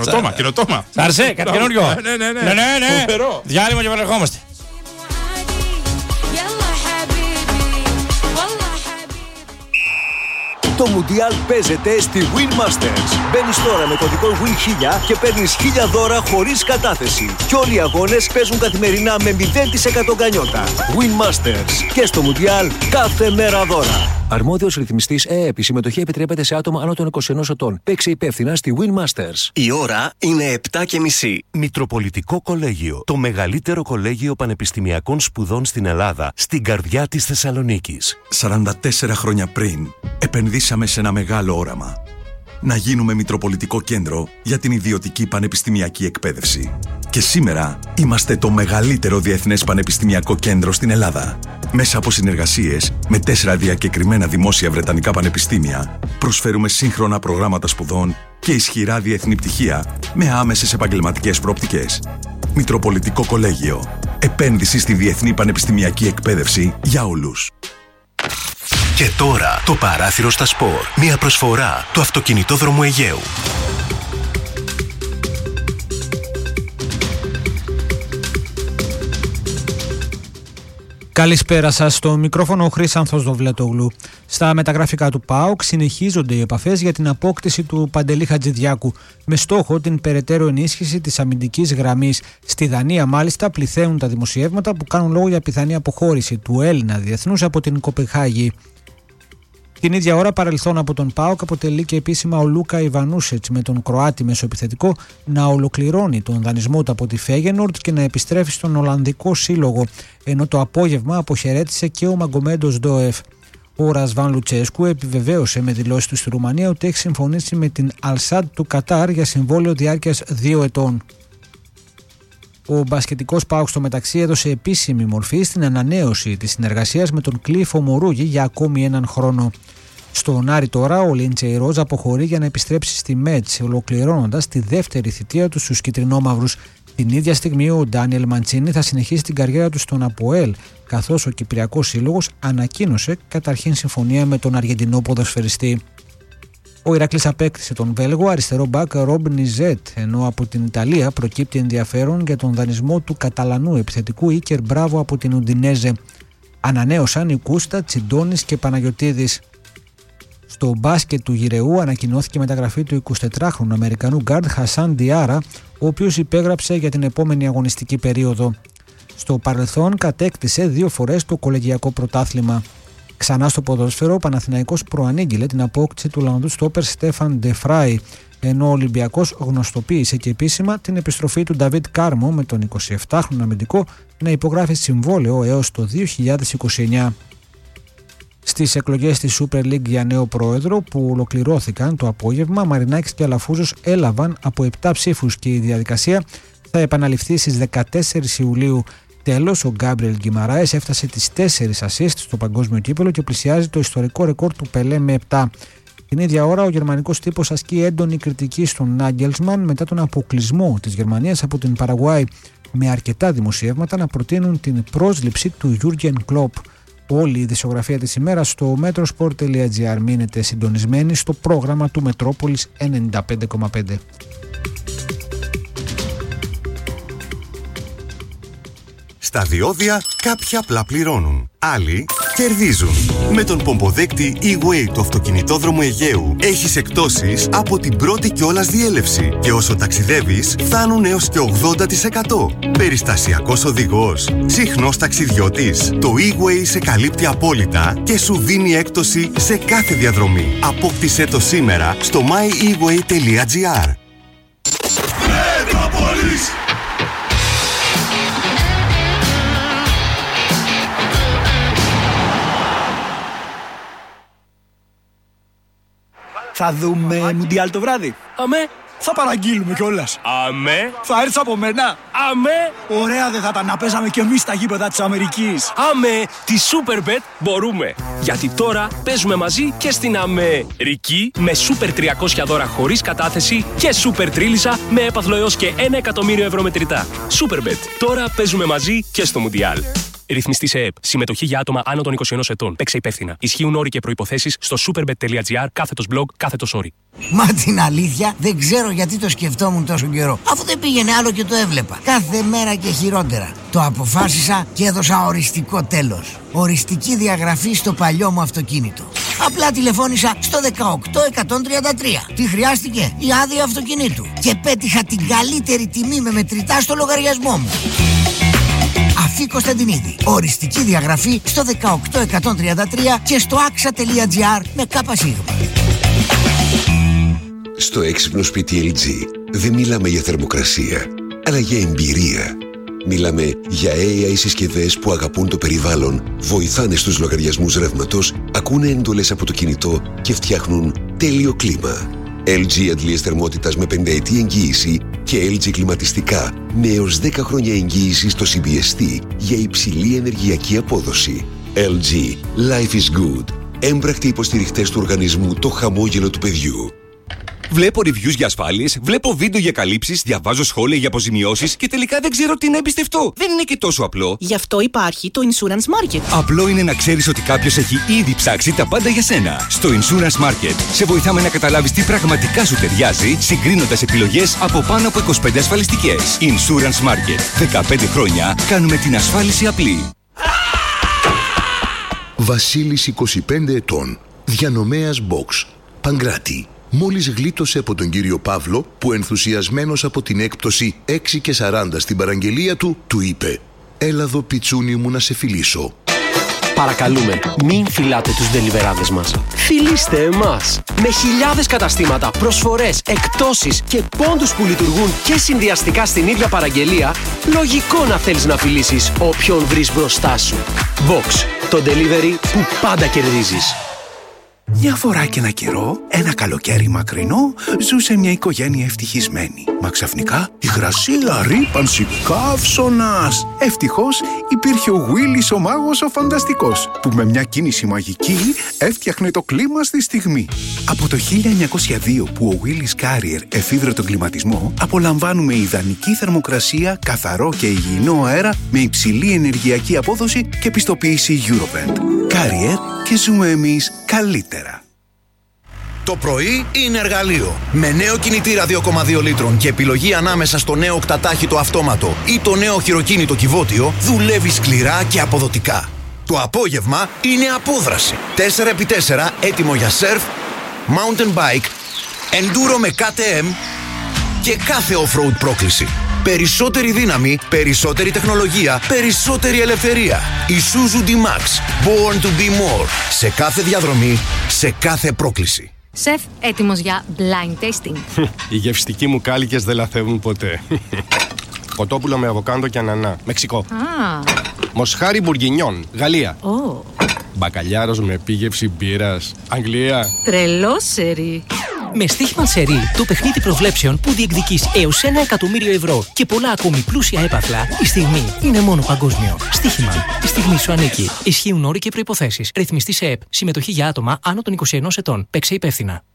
Καινοτόμα. Σ' άρεσε, κάτι καινούριο? Ναι. Διάλειμμα και επανερχόμαστε. Το Μουντιάλ παίζεται στη Win Masters. Μπαίνεις τώρα με κωδικό WIN1000 και παίρνεις 1000 δώρα χωρίς κατάθεση. Και όλοι οι αγώνες παίζουν καθημερινά με 0% γκανιότα. Win Masters. Και στο Μουντιάλ κάθε μέρα δώρα. Αρμόδιος ρυθμιστής ΕΕΠ. Η συμμετοχή επιτρέπεται σε άτομα άνω των 21 ετών. Παίξε υπεύθυνα στη Win Masters. Η ώρα είναι 7:30. Μητροπολιτικό Κολέγιο. Το μεγαλύτερο κολέγιο πανεπιστημιακών σπουδών στην Ελλάδα, στην καρδιά της Θεσσαλονίκης. 44 χρόνια πριν, επενδύσαμε σε ένα μεγάλο όραμα. Να γίνουμε Μητροπολιτικό Κέντρο για την ιδιωτική πανεπιστημιακή εκπαίδευση. Και σήμερα είμαστε το μεγαλύτερο διεθνές πανεπιστημιακό κέντρο στην Ελλάδα. Μέσα από συνεργασίες με 4 διακεκριμένα δημόσια βρετανικά πανεπιστήμια, προσφέρουμε σύγχρονα προγράμματα σπουδών και ισχυρά διεθνή πτυχία με άμεσες επαγγελματικές προοπτικές. Μητροπολιτικό Κολέγιο. Επένδυση στη διεθνή πανεπιστημιακή εκπαίδευση για όλους. Και τώρα το παράθυρο στα σπορ. Μια προσφορά του Αυτοκινητόδρομου Αιγαίου. Καλησπέρα σας. Στο μικρόφωνο ο Χρύσανθος Δοβλέτογλου. Στα μεταγραφικά του ΠΑΟΚ συνεχίζονται οι επαφές για την απόκτηση του Παντελή Χατζηδιάκου με στόχο την περαιτέρω ενίσχυση της αμυντικής γραμμής. Στη Δανία, μάλιστα, πληθαίνουν τα δημοσιεύματα που κάνουν λόγο για πιθανή αποχώρηση του Έλληνα διεθνούς από την Κοπενχάγη. Την ίδια ώρα, παρελθόν από τον ΠΑΟΚ αποτελεί και επίσημα ο Λούκα Ιβανούσετς με τον Κροάτι μεσοεπιθετικό να ολοκληρώνει τον δανεισμό του από τη Φέγενορντ και να επιστρέφει στον Ολλανδικό Σύλλογο, ενώ το απόγευμα αποχαιρέτησε και ο Μαγκομέντος Ντόεφ. Ο Ρασβάν Λουτσέσκου επιβεβαίωσε με δηλώσεις του στη Ρουμανία ότι έχει συμφωνήσει με την Αλσάντ του Κατάρ για συμβόλαιο διάρκειας 2 ετών. Ο μπασκετικός ΠΑΟΚ στο μεταξύ έδωσε επίσημη μορφή στην ανανέωση της συνεργασίας με τον Κλήφο Μορούγη για ακόμη έναν χρόνο. Στον Άρη τώρα ο Λίντσεϊ Ροζ αποχωρεί για να επιστρέψει στη Μέτς, ολοκληρώνοντας τη δεύτερη θητεία του στους κιτρινόμαυρους. Την ίδια στιγμή ο Ντάνιελ Μαντσίνι θα συνεχίσει την καριέρα του στον ΑΠΟΕΛ, καθώς ο Κυπριακός Σύλλογος ανακοίνωσε καταρχήν συμφωνία με τον Αργεντινό ποδοσφαιριστή. Ο Ηρακλής απέκτησε τον Βέλγο αριστερό μπακ Ρομπ Νιζέτ, ενώ από την Ιταλία προκύπτει ενδιαφέρον για τον δανεισμό του Καταλανού επιθετικού Ίκερ Μπράβο από την Ουντινέζε. Ανανέωσαν οι Κούστα, Τσιντώνης και Παναγιωτίδης. Στο μπάσκετ του Γιρεού ανακοινώθηκε η μεταγραφή του 24χρονου Αμερικανού γκάρντ Χασάν Διάρα, ο οποίος υπέγραψε για την επόμενη αγωνιστική περίοδο. Στο παρελθόν κατέκτησε 2 φορές το κολεγιακό πρωτάθλημα. Ξανά στο ποδόσφαιρο, ο Παναθηναϊκός προανήγγειλε την απόκτηση του Ολλανδού στόπερ Στέφαν Ντεφράι, ενώ ο Ολυμπιακός γνωστοποίησε και επίσημα την επιστροφή του Νταβίτ Κάρμο με τον 27χρονο αμυντικό να υπογράφει συμβόλαιο έως το 2029. Στις εκλογές της Super League για νέο πρόεδρο που ολοκληρώθηκαν το απόγευμα, Μαρινάκης και Αλαφούζος έλαβαν από 7 ψήφους και η διαδικασία θα επαναληφθεί στις 14 Ιουλίου. Τέλος, ο Γκάμπριελ Γκιμαράες έφτασε τις 4 ασίστ στο παγκόσμιο κύπελλο και πλησιάζει το ιστορικό ρεκόρ του Πελέ με 7. Την ίδια ώρα, ο γερμανικός τύπος ασκεί έντονη κριτική στον Νάγκελσμαν μετά τον αποκλεισμό της Γερμανίας από την Παραγουάη, με αρκετά δημοσιεύματα να προτείνουν την πρόσληψη του Γιούργεν Κλοπ. Όλη η ειδησιογραφία της ημέρας στο metrosport.gr. Μείνετε συντονισμένοι στο πρόγραμμα του Μετρόπολης 95,5. Στα διόδια κάποιοι απλά πληρώνουν, άλλοι κερδίζουν. Με τον πομποδέκτη E-Way του Αυτοκινητόδρομου Αιγαίου έχεις εκπτώσεις από την πρώτη κιόλας διέλευση και όσο ταξιδεύεις φτάνουν έως και 80%. Περιστασιακός οδηγός, συχνός ταξιδιώτης. Το E-Way σε καλύπτει απόλυτα και σου δίνει έκπτωση σε κάθε διαδρομή. Απόκτησέ το σήμερα στο myeWay.gr. Θα δούμε Μουντιάλ το βράδυ. Αμέ. Θα παραγγείλουμε κιόλας. Αμέ. Θα έρθεις από μένα. Αμέ. Ωραία δεν θα ήταν να παίζαμε κι εμείς στα γήπεδα της Αμερικής. Αμέ. Τη Superbet μπορούμε. Γιατί τώρα παίζουμε μαζί και στην Αμερική με Super 300 δώρα χωρίς κατάθεση και Super Τρίλισσα με έπαθλο έως και 1 εκατομμύριο ευρώ μετρητά. Superbet. Τώρα παίζουμε μαζί και στο Μουντιάλ. Ρυθμιστή σε ΕΠ. Συμμετοχή για άτομα άνω των 21 ετών. Παίξε υπεύθυνα. Ισχύουν όροι και προϋποθέσεις στο superbet.gr/blog/όροι. Μα την αλήθεια δεν ξέρω γιατί το σκεφτόμουν τόσο καιρό. Αφού δεν πήγαινε άλλο και το έβλεπα. Κάθε μέρα και χειρότερα. Το αποφάσισα και έδωσα οριστικό τέλος. Οριστική διαγραφή στο παλιό μου αυτοκίνητο. Απλά τηλεφώνησα στο 18133. Τι χρειάστηκε? Η άδεια αυτοκινήτου. Και πέτυχα την καλύτερη τιμή με μετρητά στο λογαριασμό μου. Αφή Κωνσταντινίδη. Οριστική διαγραφή στο 18133 και στο axa.gr με ΚΣ. Στο έξυπνο σπίτι LG δεν μιλάμε για θερμοκρασία, αλλά για εμπειρία. Μιλάμε για AI συσκευές που αγαπούν το περιβάλλον, βοηθάνε στους λογαριασμούς ρεύματος, ακούνε εντολές από το κινητό και φτιάχνουν τέλειο κλίμα. LG αντλίες θερμότητας με 5ετή εγγύηση και LG κλιματιστικά με έως 10 χρόνια εγγύηση στο CBST για υψηλή ενεργειακή απόδοση. LG. Life is good. Έμπρακτοι υποστηριχτές του οργανισμού Το Χαμόγελο του Παιδιού. Βλέπω reviews για ασφάλειες, βλέπω βίντεο για καλύψεις, διαβάζω σχόλια για αποζημιώσεις και τελικά δεν ξέρω τι να εμπιστευτώ. Δεν είναι και τόσο απλό. Γι' αυτό υπάρχει το Insurance Market. Απλό είναι να ξέρεις ότι κάποιος έχει ήδη ψάξει τα πάντα για σένα. Στο Insurance Market σε βοηθάμε να καταλάβεις τι πραγματικά σου ταιριάζει, συγκρίνοντας επιλογές από πάνω από 25 ασφαλιστικές. Insurance Market. 15 χρόνια κάνουμε την ασφάλιση απλή. Βασίλης, 25 ετών. Διανομέας Box. Παγκράτη. Μόλις γλίτωσε από τον κύριο Παύλο που ενθουσιασμένος από την έκπτωση 6 και 40 στην παραγγελία του, του είπε «Έλα εδώ πιτσούνι μου να σε φιλήσω». Παρακαλούμε, μην φιλάτε τους ντελιβεράδες μας. Φιλήστε εμάς. Με χιλιάδες καταστήματα, προσφορές, εκπτώσεις και πόντους που λειτουργούν και συνδυαστικά στην ίδια παραγγελία, λογικό να θέλεις να φιλήσεις όποιον βρεις μπροστά σου. Box, το delivery που πάντα κερδίζεις. Μια φορά και ένα καιρό, ένα καλοκαίρι μακρινό, ζούσε μια οικογένεια ευτυχισμένη. Μα ξαφνικά, υγρασία, ρύπανση, καύσωνας. Ευτυχώς υπήρχε ο Γουίλης ο μάγος ο φανταστικός, που με μια κίνηση μαγική έφτιαχνε το κλίμα στη στιγμή. Από το 1902 που ο Γουίλης Carrier εφήβρε τον κλιματισμό, απολαμβάνουμε ιδανική θερμοκρασία, καθαρό και υγιεινό αέρα με υψηλή ενεργειακή απόδοση και πιστοποίηση Eurovent. Carrier και ζούμε εμείς καλύτερα. Το πρωί είναι εργαλείο. Με νέο κινητήρα 2,2 λίτρων και επιλογή ανάμεσα στο νέο οκτατάχυτο αυτόματο ή το νέο χειροκίνητο κυβότιο, δουλεύει σκληρά και αποδοτικά. Το απόγευμα είναι απόδραση. 4x4 έτοιμο για surf, mountain bike, enduro με KTM και κάθε off-road πρόκληση. Περισσότερη δύναμη, περισσότερη τεχνολογία, περισσότερη ελευθερία. Isuzu D-Max. Born to be more. Σε κάθε διαδρομή, σε κάθε πρόκληση. Σεφ, έτοιμος για blind tasting. Οι γευστικοί μου κάλικες δεν λαθεύουν ποτέ. Κοτόπουλο με αβοκάντο και ανανά. Μεξικό. Μοσχάρι μπουργκινιόν. Γαλλία. Μπακαλιάρος με επίγευση μπύρας. Αγγλία. Τρελό σερί. Με Στίχημαν Σερί, το παιχνίδι προβλέψεων που διεκδικείς έως 1 εκατομμύριο ευρώ και πολλά ακόμη πλούσια έπαθλα, η στιγμή είναι μόνο παγκόσμιο. Στίχημαν. Η στιγμή σου ανήκει. Ισχύουν όροι και προϋποθέσεις. Ρυθμιστή σε ΕΠ. Συμμετοχή για άτομα άνω των 21 ετών. Παίξε υπεύθυνα.